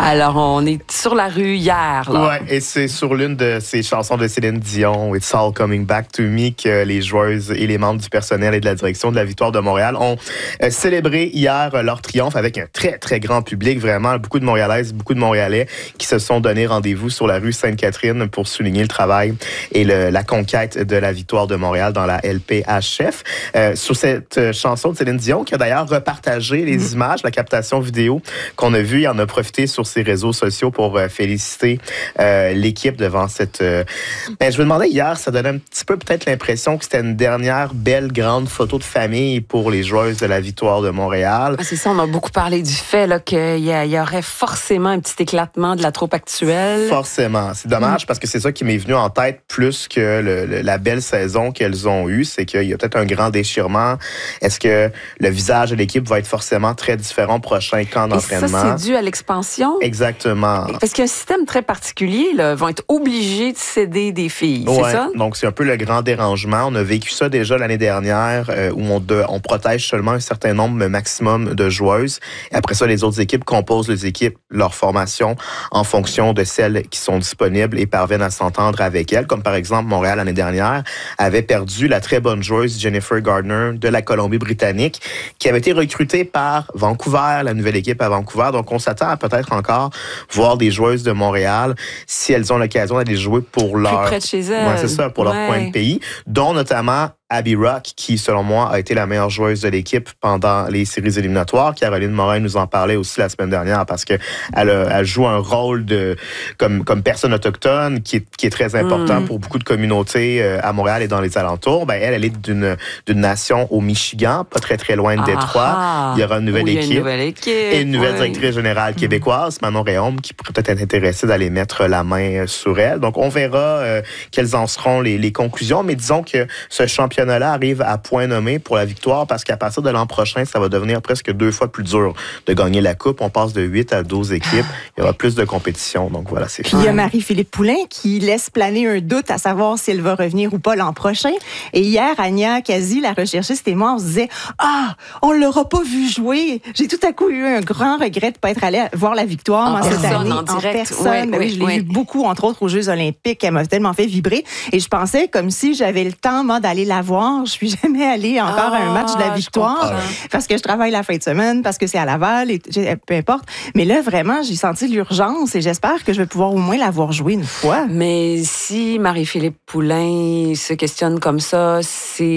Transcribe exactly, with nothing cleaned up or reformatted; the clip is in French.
Alors, on est sur la rue hier. Là. Ouais, et c'est sur l'une de ces chansons de Céline Dion, It's All Coming Back to Me, que les joueuses et les membres du personnel et de la direction de la Victoire de Montréal ont euh, célébré hier euh, leur triomphe avec un très, très grand public. Vraiment, beaucoup de Montréalaises, beaucoup de Montréalais qui se sont donné rendez-vous sur la rue Sainte-Catherine pour souligner le travail et le, la conquête de la Victoire de Montréal dans la L P H F. Euh, sur cette chanson de Céline Dion, qui a d'ailleurs repartagé les mmh. images, la captation vidéo qu'on a vue, il en a profité sur ses réseaux sociaux pour euh, féliciter euh, l'équipe devant cette... Euh... Ben, je me demandais hier, ça donnait un petit peu peut-être l'impression que c'était une dernière belle grande photo de famille pour les joueuses de la Victoire de Montréal. Ah, c'est ça, on a beaucoup parlé du fait là, qu'il y, y aurait forcément un petit éclatement de la troupe actuelle. Forcément. C'est dommage mmh. parce que c'est ça qui m'est venu en tête plus que le, le, la belle saison qu'elles ont eue. C'est qu'il y a peut-être un grand déchirement. Est-ce que le visage de l'équipe va être forcément très différent au prochain camp d'entraînement? Et ça, c'est dû à l'expansion? Exactement. Parce qu'il y a un système très particulier. Ils vont être obligés de céder des filles, ouais, c'est ça? Donc, c'est un peu le grand dérangement. On a vécu ça déjà l'année dernière euh, où on, de, on protège seulement un certain nombre maximum de joueuses. Et après ça, les autres équipes composent les équipes, leur formation en fonction de celles qui sont disponibles et parviennent à s'entendre avec elles. Comme par exemple, Montréal, l'année dernière, avait perdu la très bonne joueuse Jennifer Gardner de la Colombie-Britannique qui avait été recrutée par Vancouver, la nouvelle équipe à Vancouver. Donc, on s'attend à peut-être encore voir des joueuses de Montréal si elles ont l'occasion d'aller jouer pour leur... Plus près de chez elles. Ouais, c'est ça, pour ouais. leur coin de pays, dont notamment Abby Rock, qui, selon moi, a été la meilleure joueuse de l'équipe pendant les séries éliminatoires. Caroline Morin nous en parlait aussi la semaine dernière parce qu'elle elle joue un rôle de comme, comme personne autochtone qui est, qui est très important mm. pour beaucoup de communautés euh, à Montréal et dans les alentours. Ben, elle, elle est d'une, d'une nation au Michigan, pas très, très loin de Détroit. Ah, il y aura une nouvelle, équipe, une nouvelle équipe et une nouvelle oui. directrice générale québécoise, Manon Réaume, qui pourrait peut-être être intéressée d'aller mettre la main sur elle. Donc, on verra euh, quelles en seront les, les conclusions. Mais disons que ce championnat là arrive à point nommé pour la victoire parce qu'à partir de l'an prochain, ça va devenir presque deux fois plus dur de gagner la Coupe. On passe de huit à douze équipes. Il y aura plus de compétition. Donc voilà, c'est Puis il y a Marie-Philippe Poulin qui laisse planer un doute à savoir si elle va revenir ou pas l'an prochain. Et hier, Anya Kazi, la recherchiste et moi, on se disait « Ah, on l'aura pas vu jouer! » J'ai tout à coup eu un grand regret de pas être allée voir la victoire, moi, cette année, en direct. En personne. Oui, oui, oui, je l'ai oui. vu beaucoup, entre autres, aux Jeux olympiques. Elle m'a tellement fait vibrer. Et je pensais comme si j'avais le temps, moi, d'aller la voir. Je suis jamais allée encore ah, à un match de la victoire parce que je travaille la fin de semaine, parce que c'est à Laval, et peu importe. Mais là, vraiment, j'ai senti l'urgence et j'espère que je vais pouvoir au moins la voir jouer une fois. Mais si Marie-Philippe Poulin se questionne comme ça, c'est